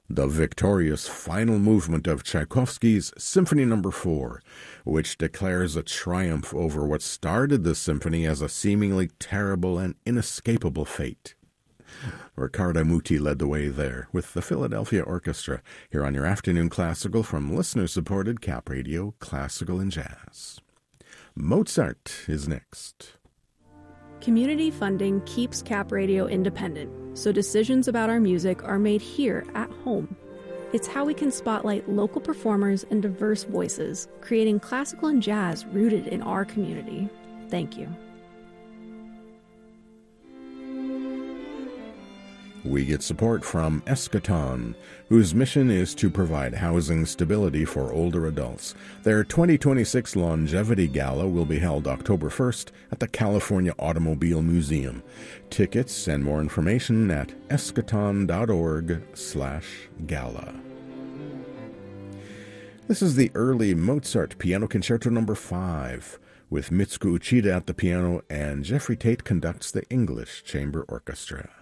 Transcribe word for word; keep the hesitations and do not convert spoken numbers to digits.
the victorious final movement of Tchaikovsky's Symphony Number four, which declares a triumph over what started the symphony as a seemingly terrible and inescapable fate. Riccardo Muti led the way there with the Philadelphia Orchestra, here on your Afternoon Classical from listener-supported Cap Radio Classical and Jazz. Mozart is next. Community funding keeps Cap Radio independent, so decisions about our music are made here at home. It's how we can spotlight local performers and diverse voices, creating classical and jazz rooted in our community. Thank you. We get support from Eschaton, whose mission is to provide housing stability for older adults. Their twenty twenty-six Longevity Gala will be held October first at the California Automobile Museum. Tickets and more information at eschaton.org slash gala. This is the early Mozart Piano Concerto Number five, with Mitsuko Uchida at the piano, and Jeffrey Tate conducts the English Chamber Orchestra.